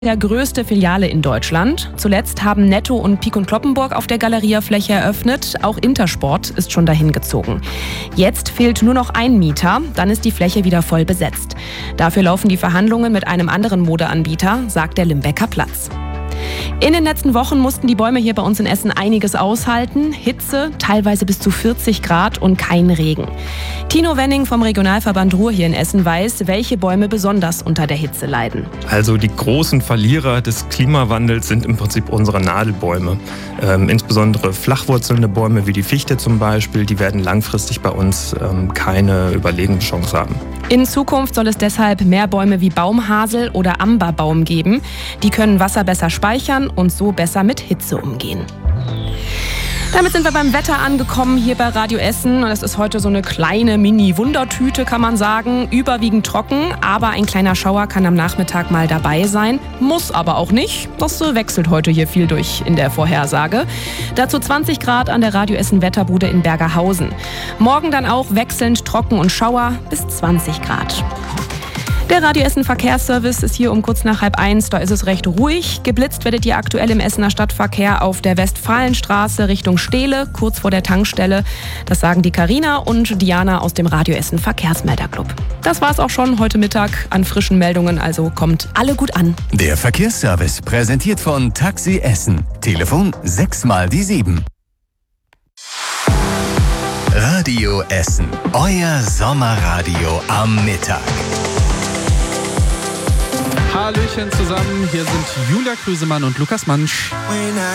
Der größte Filiale in Deutschland. Zuletzt haben Netto und Pik & Cloppenburg auf der Galeria-Fläche eröffnet. Auch Intersport ist schon dahin gezogen. Jetzt fehlt nur noch ein Mieter, dann ist die Fläche wieder voll besetzt. Dafür laufen die Verhandlungen mit einem anderen Modeanbieter, sagt der Limbecker Platz. In den letzten Wochen mussten die Bäume hier bei uns in Essen einiges aushalten. Hitze, teilweise bis zu 40 Grad und kein Regen. Tino Wenning vom Regionalverband Ruhr hier in Essen weiß, welche Bäume besonders unter der Hitze leiden. Also die großen Verlierer des Klimawandels sind im Prinzip unsere Nadelbäume. Insbesondere flachwurzelnde Bäume wie die Fichte zum Beispiel, die werden langfristig bei uns keine Überlebenschance haben. In Zukunft soll es deshalb mehr Bäume wie Baumhasel oder Amberbaum geben. Die können Wasser besser speichern und so besser mit Hitze umgehen. Damit sind wir beim Wetter angekommen hier bei Radio Essen. Und es ist heute so eine kleine Mini-Wundertüte, kann man sagen. Überwiegend trocken, aber ein kleiner Schauer kann am Nachmittag mal dabei sein. Muss aber auch nicht. Das wechselt heute hier viel durch in der Vorhersage. Dazu 20 Grad an der Radio Essen Wetterbude in Bergerhausen. Morgen dann auch wechselnd trocken und Schauer bis 20 Grad. Der Radio Essen Verkehrsservice ist hier um kurz nach 12:30. Da ist es recht ruhig. Geblitzt werdet ihr aktuell im Essener Stadtverkehr auf der Westfalenstraße Richtung Stehle, kurz vor der Tankstelle. Das sagen die Carina und Diana aus dem Radio Essen Verkehrsmelderclub. Das war's auch schon heute Mittag an frischen Meldungen, also kommt alle gut an. Der Verkehrsservice präsentiert von Taxi Essen. Telefon 6x7. Radio Essen. Euer Sommerradio am Mittag. Hallöchen zusammen, hier sind Julia Krüsemann und Lukas Mansch.